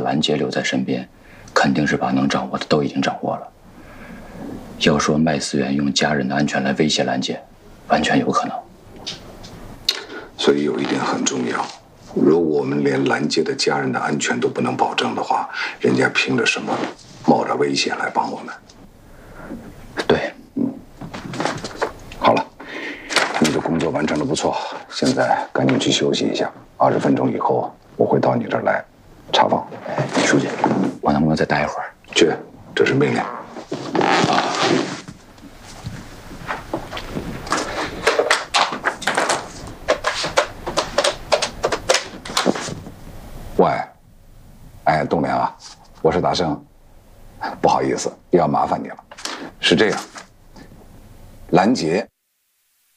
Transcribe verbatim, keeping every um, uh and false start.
兰杰留在身边，肯定是把能掌握的都已经掌握了。要说麦思源用家人的安全来威胁兰杰，完全有可能。 所以有一点很重要，如果我们连兰杰的家人的安全都不能保证的话，人家凭着什么冒着危险来帮我们？ 对， 嗯，好了，你的工作完成的不错，现在赶紧去休息一下。二十分钟以后我会到你这儿来查房。 书记，我能不能再待一会儿？ 去，这是命令。喂，哎，栋梁啊，我是达生，不好意思，又要麻烦你了。是这样，兰杰